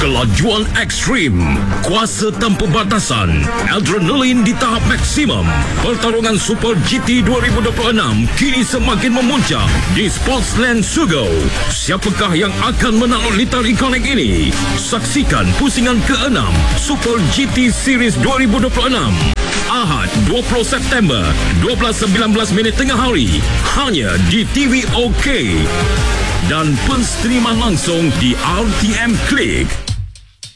Kelajuan ekstrim, kuasa tanpa batasan, adrenalin di tahap maksimum. Pertarungan Super GT 2026 kini semakin memuncak di Sportsland Sugoi. Siapakah yang akan menakluk litar ikonik ini? Saksikan pusingan ke-6 Super GT Series 2026. Ahad 20 September 12.19 tengah hari, hanya di TV OK dan penstriman langsung di RTM Klik.